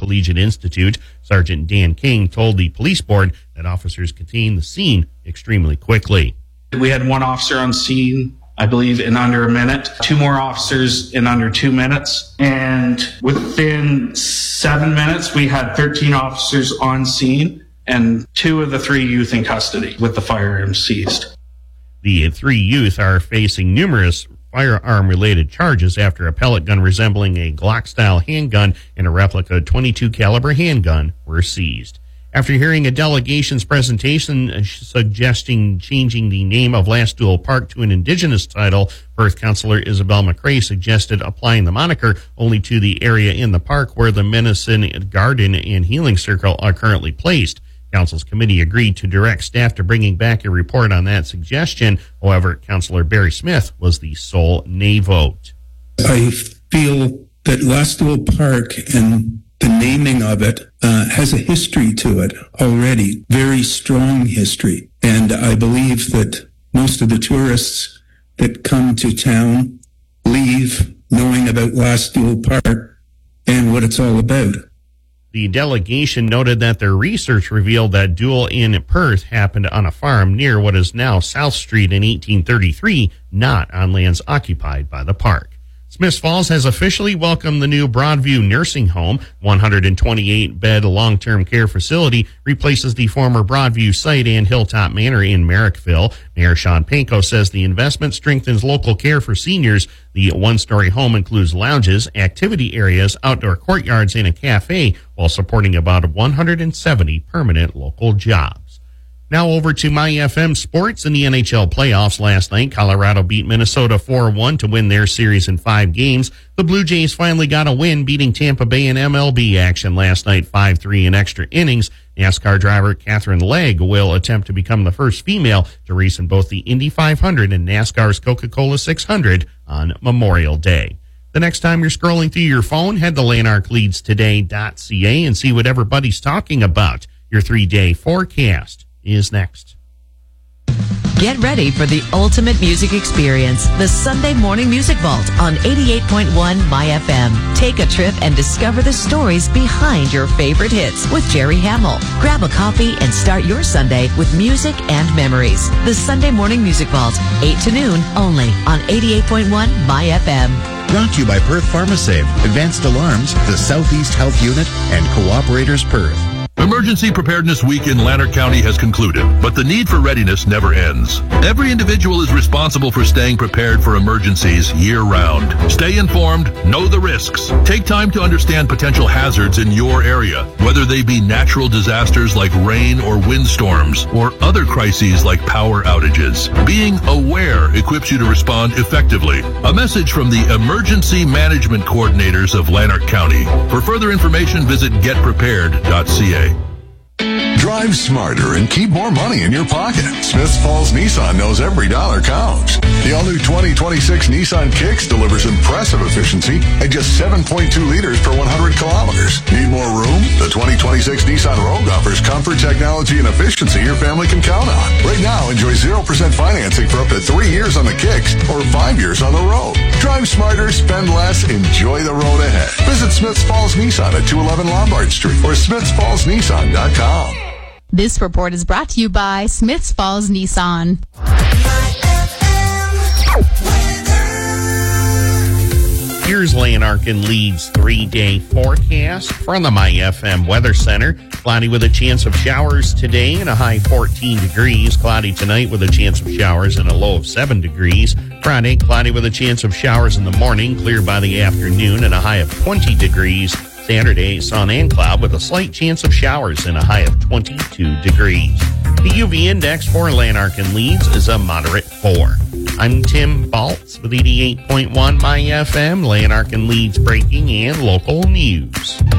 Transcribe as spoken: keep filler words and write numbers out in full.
Collegiate Institute. Sergeant Dan King told the police board that officers contained the scene extremely quickly. We had one officer on scene, I believe, in under a minute, two more officers in under two minutes, and within seven minutes, we had thirteen officers on scene and two of the three youth in custody with the firearms seized. The three youth are facing numerous firearm-related charges after a pellet gun resembling a Glock-style handgun and a replica twenty-two caliber handgun were seized. After hearing a delegation's presentation suggesting changing the name of Lastduel Park to an indigenous title, Perth Councillor Isabel McRae suggested applying the moniker only to the area in the park where the Medicine Garden and Healing Circle are currently placed. Council's committee agreed to direct staff to bringing back a report on that suggestion. However, Councillor Barry Smith was the sole nay vote. I feel that Lastduel Park and the naming of it uh, has a history to it already, very strong history. And I believe that most of the tourists that come to town leave knowing about Lastduel Park and what it's all about. The delegation noted that their research revealed that duel in Perth happened on a farm near what is now South Street in eighteen thirty-three, not on lands occupied by the park. Smiths Falls has officially welcomed the new Broadview Nursing Home. one hundred twenty-eight bed long-term care facility replaces the former Broadview site and Hilltop Manor in Merrickville. Mayor Sean Panko says the investment strengthens local care for seniors. The one-story home includes lounges, activity areas, outdoor courtyards, and a cafe, while supporting about one hundred seventy permanent local jobs. Now over to My F M Sports. In the N H L playoffs last night, Colorado beat Minnesota four one to win their series in five games. The Blue Jays finally got a win, beating Tampa Bay in M L B action last night five three in extra innings. NASCAR driver Catherine Legg will attempt to become the first female to race in both the Indy five hundred and NASCAR's Coca-Cola six hundred on Memorial Day. The next time you're scrolling through your phone, head to Lanark Leads Today dot C A and see what everybody's talking about. Your three-day forecast is next. Get ready for the ultimate music experience, the Sunday Morning Music Vault on eighty-eight point one My F M. Take a trip and discover the stories behind your favorite hits with Jerry Hamill. Grab a coffee and start your Sunday with music and memories. The Sunday Morning Music Vault, eight to noon, only on eighty-eight point one My F M. Brought to you by Perth PharmaSave, Advanced Alarms, the Southeast Health Unit, and Cooperators Perth. Emergency Preparedness Week in Lanark County has concluded, but the need for readiness never ends. Every individual is responsible for staying prepared for emergencies year-round. Stay informed, know the risks. Take time to understand potential hazards in your area, whether they be natural disasters like rain or windstorms, or other crises like power outages. Being aware equips you to respond effectively. A message from the Emergency Management Coordinators of Lanark County. For further information, visit get prepared dot C A. Drive smarter and keep more money in your pocket. Smiths Falls Nissan knows every dollar counts. The all-new twenty twenty-six Nissan Kicks delivers impressive efficiency at just seven point two liters per one hundred kilometers. Need more room? The twenty twenty-six Nissan Rogue offers comfort, technology, and efficiency your family can count on. Right now, enjoy zero percent financing for up to three years on the Kicks or five years on the Rogue. Drive smarter, spend less, enjoy the road ahead. Visit Smiths Falls Nissan at two eleven Lombard Street or smiths falls nissan dot com. This report is brought to you by Smiths Falls Nissan. Here's Lanark and Leeds three-day forecast from the My F M Weather Center. Cloudy with a chance of showers today and a high fourteen degrees. Cloudy tonight with a chance of showers and a low of seven degrees. Friday, cloudy with a chance of showers in the morning, clear by the afternoon and a high of twenty degrees. Saturday, sun and cloud with a slight chance of showers and a high of twenty-two degrees. The U V index for Lanark and Leeds is a moderate four. I'm Tim Baltz with eighty-eight point one My F M, Lanark and Leeds breaking and local news.